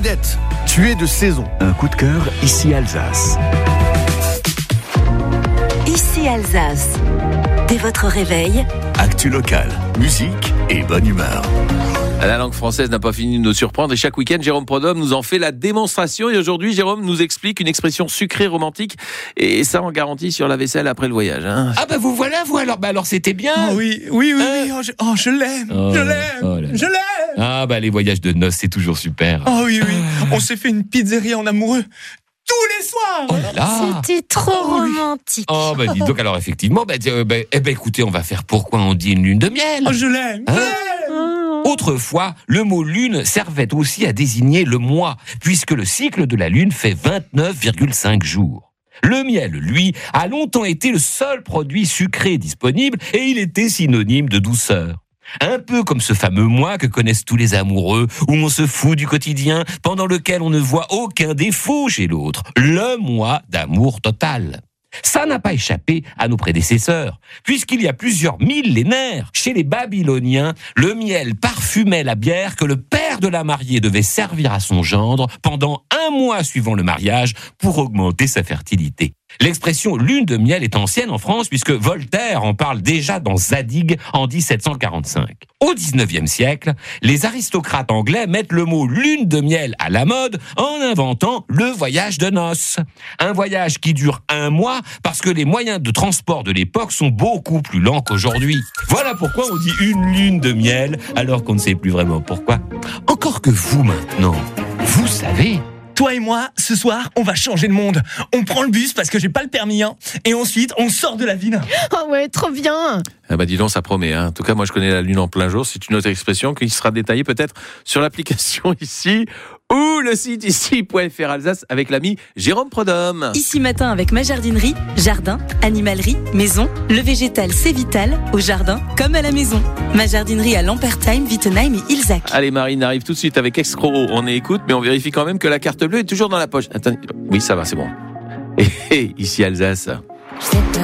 Odette, tu es de saison. Un coup de cœur, ici Alsace. Ici Alsace. Dès votre réveil, Actu locale, musique et bonne humeur. La langue française n'a pas fini de nous surprendre et chaque week-end, Jérôme Prodhomme nous en fait la démonstration. Et aujourd'hui, Jérôme nous explique une expression sucrée romantique et ça en garantie sur la vaisselle après le voyage. Hein. Ah bah vous voilà, vous alors c'était bien. Oh oui, je l'aime, je l'aime. Ah bah les voyages de noces, c'est toujours super. Oh oui, on s'est fait une pizzeria en amoureux tous les soirs. Oh là là. C'était trop romantique. Oh bah dis donc alors effectivement, écoutez, on va faire pourquoi on dit une lune de miel. Oh, je l'aime. Autrefois, le mot lune servait aussi à désigner le mois, puisque le cycle de la lune fait 29,5 jours. Le miel, lui, a longtemps été le seul produit sucré disponible et il était synonyme de douceur. Un peu comme ce fameux mois que connaissent tous les amoureux, où on se fout du quotidien, pendant lequel on ne voit aucun défaut chez l'autre. Le mois d'amour total. Ça n'a pas échappé à nos prédécesseurs, puisqu'il y a plusieurs millénaires, chez les Babyloniens, le miel parfumait la bière que le père de la mariée devait servir à son gendre pendant un mois suivant le mariage pour augmenter sa fertilité. L'expression lune de miel est ancienne en France puisque Voltaire en parle déjà dans Zadig en 1745. Au 19e siècle, les aristocrates anglais mettent le mot lune de miel à la mode en inventant le voyage de noces. Un voyage qui dure un mois parce que les moyens de transport de l'époque sont beaucoup plus lents qu'aujourd'hui. Voilà pourquoi on dit une lune de miel alors qu'on ne sait plus vraiment pourquoi. Encore que vous maintenant, vous savez... Toi et moi, ce soir, on va changer le monde. On prend le bus parce que j'ai pas le permis, et ensuite, on sort de la ville. Oh ouais, trop bien. Ah bah dis donc, ça promet. Hein. En tout cas, moi je connais la lune en plein jour. C'est une autre expression qui sera détaillée peut-être sur l'application ici ou le site ici.fr Alsace avec l'ami Jérôme Prodhomme. Ici Matin avec ma jardinerie, jardin, animalerie, maison, le végétal c'est vital, au jardin comme à la maison. Ma jardinerie à Lampertheim, Wittenheim et Ilzac. Allez, Marine arrive tout de suite avec Excro. On écoute, mais on vérifie quand même que la carte bleue est toujours dans la poche. Attendez, oui, ça va, c'est bon. Et ici Alsace.